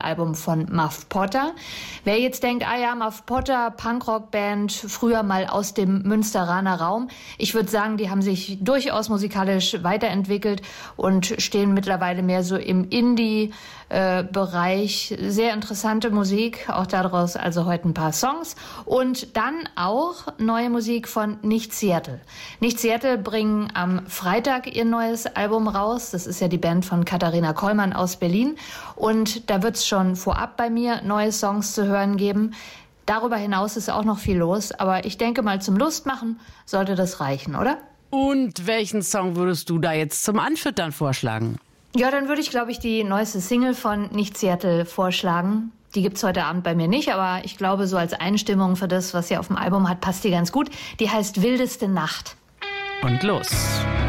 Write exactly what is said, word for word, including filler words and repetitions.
Album von Muff Potter. Wer jetzt denkt, ah ja, Muff Potter, Punkrock-Band, früher mal aus dem Münsteraner Raum. Ich würde sagen, die haben sich durchaus musikalisch weiterentwickelt und stehen mittlerweile mehr so im Indie-Bereich. Sehr interessante Musik, auch daraus also heute ein paar Songs. Und dann auch neue Musik von Nicht Seattle. Nicht Seattle bringen am Freitag ihr neues Album raus. Das ist ja die Band von Katharina Kollmann aus Berlin. Und da wird es schon vorab bei mir neue Songs zu hören geben. Darüber hinaus ist auch noch viel los. Aber ich denke mal, zum Lustmachen sollte das reichen, oder? Und welchen Song würdest du da jetzt zum Anfüttern vorschlagen? Ja, dann würde ich, glaube ich, die neueste Single von Nicht Seattle vorschlagen. Die gibt's heute Abend bei mir nicht, aber ich glaube, so als Einstimmung für das, was sie auf dem Album hat, passt die ganz gut. Die heißt Wildeste Nacht. Und los.